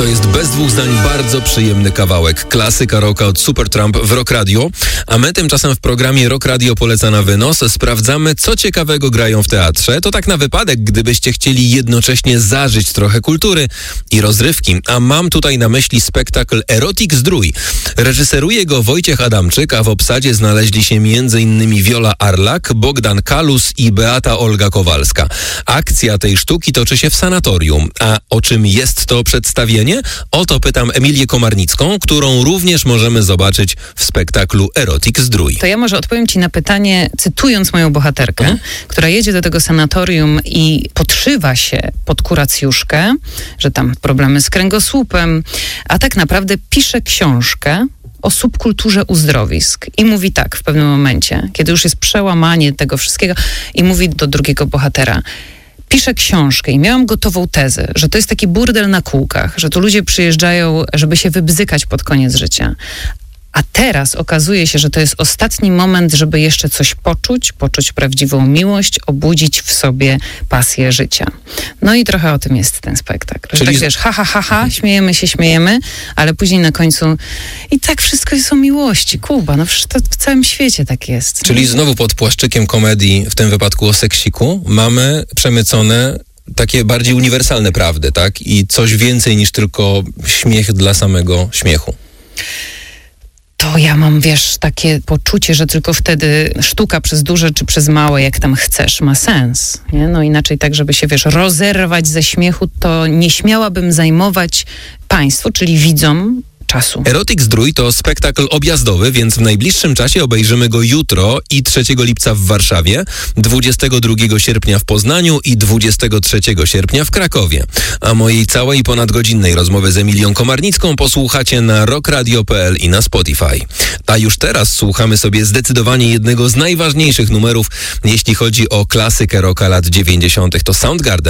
To jest bez dwóch zdań bardzo przyjemny kawałek. Klasyka rocka od Supertramp w Rock Radio. A my tymczasem w programie Rock Radio poleca na wynos sprawdzamy, co ciekawego grają w teatrze. To tak na wypadek, gdybyście chcieli jednocześnie zażyć trochę kultury i rozrywki. A mam tutaj na myśli spektakl Erotik Zdrój. Reżyseruje go Wojciech Adamczyk, a w obsadzie znaleźli się m.in. Wiola Arlak, Bogdan Kalus i Beata Olga Kowalska. Akcja tej sztuki toczy się w sanatorium. A o czym jest to przedstawienie? O to pytam Emilię Komarnicką, którą również możemy zobaczyć w spektaklu Erotik Zdrój. To ja może odpowiem ci na pytanie, cytując moją bohaterkę, która jedzie do tego sanatorium i podszywa się pod kuracjuszkę, że tam problemy z kręgosłupem, a tak naprawdę pisze książkę o subkulturze uzdrowisk. I mówi tak w pewnym momencie, kiedy już jest przełamanie tego wszystkiego, i mówi do drugiego bohatera: piszę książkę i miałam gotową tezę, że to jest taki burdel na kółkach, że tu ludzie przyjeżdżają, żeby się wybzykać pod koniec życia. A teraz okazuje się, że to jest ostatni moment, żeby jeszcze coś poczuć prawdziwą miłość, obudzić w sobie pasję życia. No i trochę o tym jest ten spektakl. Czyli tak wiesz, śmiejemy, ale później na końcu i tak wszystko jest o miłości. Kuba, no przecież to w całym świecie tak jest. Czyli znowu pod płaszczykiem komedii, w tym wypadku o seksiku, mamy przemycone takie bardziej uniwersalne prawdy, tak? I coś więcej niż tylko śmiech dla samego śmiechu. To ja mam, wiesz, takie poczucie, że tylko wtedy sztuka przez duże czy przez małe, jak tam chcesz, ma sens. Nie? No inaczej tak, żeby się, wiesz, rozerwać ze śmiechu, to nie śmiałabym zajmować państwu, czyli widzom, czasu. Erotik Zdrój to spektakl objazdowy, więc w najbliższym czasie obejrzymy go jutro i 3 lipca w Warszawie, 22 sierpnia w Poznaniu i 23 sierpnia w Krakowie. A mojej całej ponadgodzinnej rozmowy z Emilią Komarnicką posłuchacie na rockradio.pl i na Spotify. A już teraz słuchamy sobie zdecydowanie jednego z najważniejszych numerów, jeśli chodzi o klasykę rocka lat 90. To Soundgarden.